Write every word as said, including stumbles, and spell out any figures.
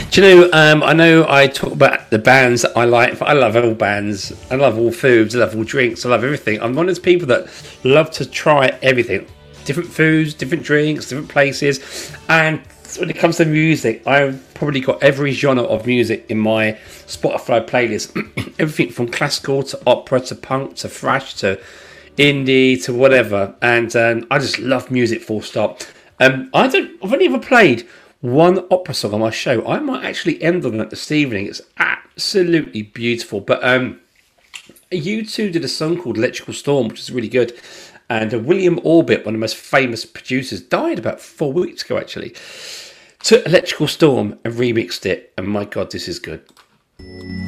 Do you know, um, I know I talk about the bands that I like. I love all bands. I love all foods. I love all drinks. I love everything. I'm one of those people that love to try everything. Different foods, different drinks, different places. And when it comes to music, I've probably got every genre of music in my Spotify playlist. Everything from classical to opera to punk to thrash to indie to whatever. And um, I just love music full stop. Um, I don't, I've only ever played one opera song on my show. I might actually end on it this evening. It's absolutely beautiful. But um, U two did a song called Electrical Storm, which is really good. And uh, William Orbit, one of the most famous producers, died about four weeks ago, actually. Took Electrical Storm and remixed it. And my God, this is good.